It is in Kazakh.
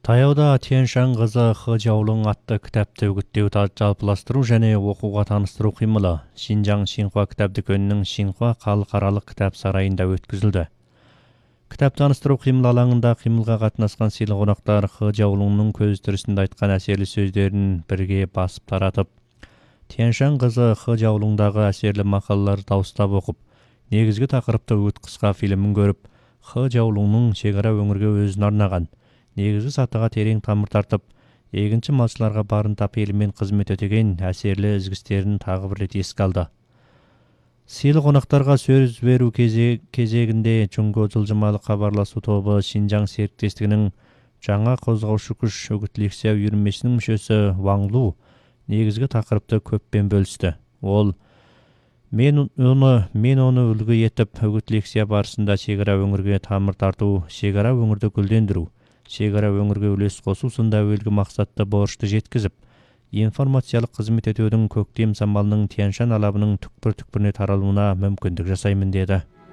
Таяуда Тянь-Шань қызы Хы Жаолың атты кітапты үгіттеу жалпыластыру және оқуға таныстыру қимылы Шинжаң Шинхуа кітап дүкенінің Шинхуа халықаралық кітап сарайында өткізілді. Кітап таныстыру қимыл алаңында қимылға қатынасқан сыйлы қонақтар Хы Жаолыңның көз тірісінде айтқан әсерлі сөздерін бірге басып таратып, Тянь-Шань қызы Хы Жаолыңдағы әсерлі мақалаларды дауыстап оқып, негізгі тақырыпты өт қысқа фильмін көріп, Хы Жаолыңның шекара өңірге өзін арнаған негізгі сатыға терең тамыр тартып, егінші малшыларға барынта пейілмен қызмет өтеген әсерлі ізгістерін тағы бір рет еске алды. Сыйлы қонақтарға сөз беру кезегінде Джунго жылжымалы хабарласу тобы Шинжаң серіктестігінің жаңа қозғаушы күш үгіт лекция үйірмесінің мүшесі Ваң Лу негізгі тақырыпты көппен бөлісті. Ол Мен оны үлгі етіп, үгіт лекция барысында шекара өңірге тамыр тарту, шекара өңірді гүлдендіру, шекара өңірге үлес қосу сынды әуелгі мақсатты борышты жеткізіп, информациялық қызмет етудің көктем самалының Тянь-Шань алабының түкпір-түкпіріне таралуына мүмкіндік жасаймын деді.